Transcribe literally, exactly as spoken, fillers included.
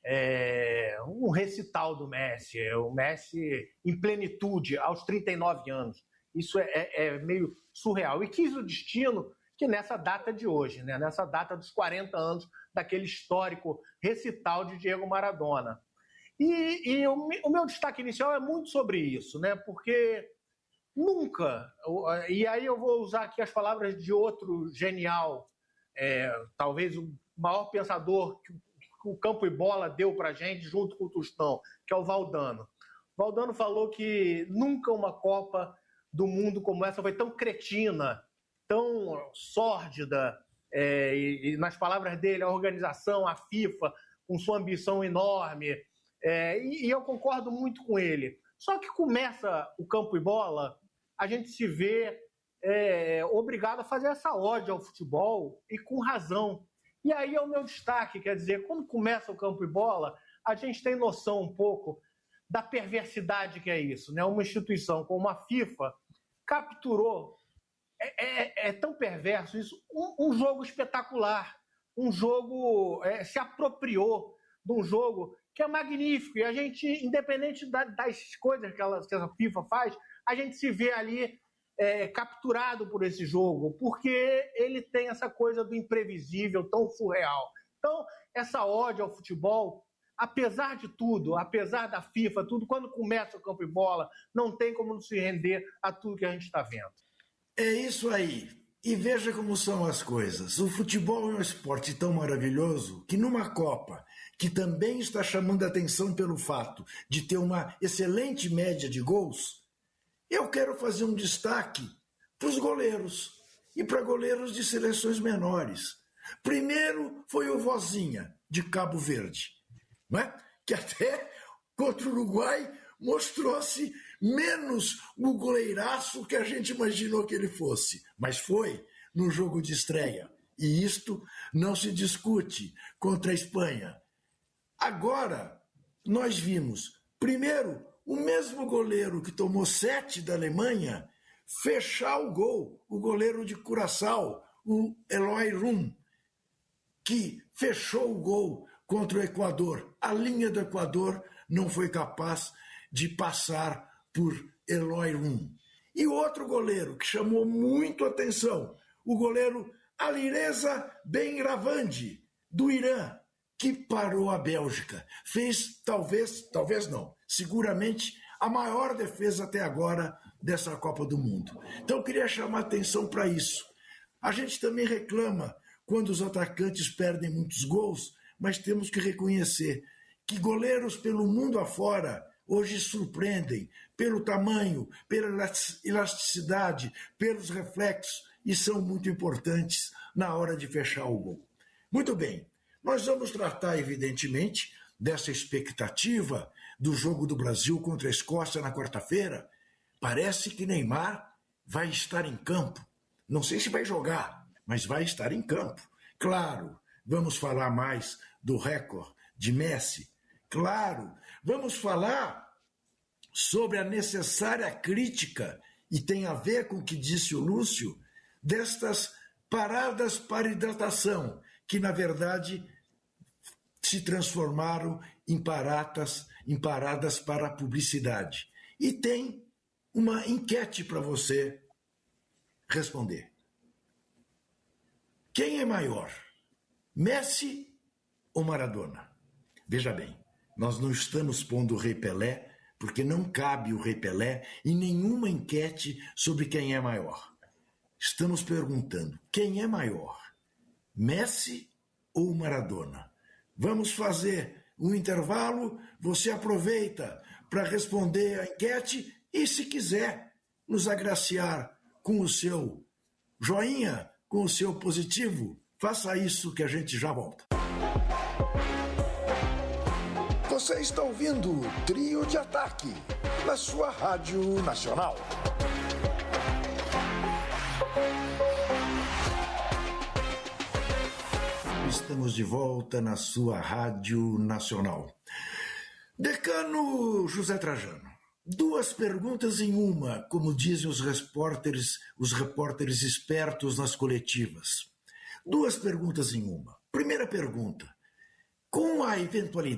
é, um recital do Messi, o Messi em plenitude, aos trinta e nove anos. Isso é, é, é meio surreal. E quis o destino que nessa data de hoje, né, nessa data dos quarenta anos daquele histórico recital de Diego Maradona. E, e o, o meu destaque inicial é muito sobre isso, né, porque nunca, e aí eu vou usar aqui as palavras de outro genial, é, talvez o maior pensador que o Campo e Bola deu pra gente, junto com o Tostão, que é o Valdano. O Valdano falou que nunca uma Copa do Mundo como essa foi tão cretina, tão sórdida, é, e, e nas palavras dele, a organização, a FIFA, com sua ambição enorme, é, e, e eu concordo muito com ele. Só que começa o Campo e Bola, a gente se vê é, obrigado a fazer essa ode ao futebol, e com razão. E aí é o meu destaque, quer dizer, quando começa o Campo e Bola, a gente tem noção um pouco da perversidade que é isso, né? Uma instituição como a FIFA capturou, é, é, é tão perverso isso, um, um jogo espetacular, um jogo, é, se apropriou de um jogo que é magnífico, e a gente, independente da, das coisas que, ela, que a FIFA faz, a gente se vê ali é, capturado por esse jogo, porque ele tem essa coisa do imprevisível, tão surreal. Então, essa ódio ao futebol, apesar de tudo, apesar da FIFA, tudo, quando começa o Campo e Bola, não tem como não se render a tudo que a gente está vendo. É isso aí. E veja como são as coisas. O futebol é um esporte tão maravilhoso que numa Copa, que também está chamando a atenção pelo fato de ter uma excelente média de gols, eu quero fazer um destaque para os goleiros e para goleiros de seleções menores. Primeiro foi o Vozinha, de Cabo Verde, não é? Que até contra o Uruguai mostrou-se menos o goleiraço que a gente imaginou que ele fosse, mas foi no jogo de estreia, e isto não se discute contra a Espanha. Agora, nós vimos, primeiro, o mesmo goleiro que tomou sete da Alemanha fechar o gol, o goleiro de Curaçao, o Eloy Rum, que fechou o gol contra o Equador. A linha do Equador não foi capaz de passar por Eloy Rum. E outro goleiro que chamou muito atenção, o goleiro Alireza Benravandi, do Irã, que parou a Bélgica. Fez, talvez, talvez não, seguramente a maior defesa até agora dessa Copa do Mundo. Então eu queria chamar atenção para isso. A gente também reclama quando os atacantes perdem muitos gols, mas temos que reconhecer que goleiros pelo mundo afora hoje surpreendem pelo tamanho, pela elasticidade, pelos reflexos, e são muito importantes na hora de fechar o gol. Muito bem, nós vamos tratar, evidentemente, dessa expectativa do jogo do Brasil contra a Escócia na quarta-feira. Parece que Neymar vai estar em campo. Não sei se vai jogar, mas vai estar em campo. Claro, vamos falar mais do recorde de Messi. Claro, vamos falar sobre a necessária crítica, e tem a ver com o que disse o Lúcio, destas paradas para hidratação, que na verdade se transformaram em, paradas, em paradas para publicidade. E tem uma enquete para você responder. Quem é maior, Messi ou Maradona? Veja bem, nós não estamos pondo o Rei Pelé, porque não cabe o Rei Pelé em nenhuma enquete sobre quem é maior. Estamos perguntando, quem é maior, Messi ou Maradona? Vamos fazer um intervalo, você aproveita para responder a enquete e, se quiser, nos agraciar com o seu joinha, com o seu positivo, faça isso que a gente já volta. Você está ouvindo o Trio de Ataque, na sua Rádio Nacional. Estamos de volta na sua Rádio Nacional. Decano José Trajano, duas perguntas em uma, como dizem os repórteres, os repórteres espertos nas coletivas. Duas perguntas em uma. Primeira pergunta, com a eventualidade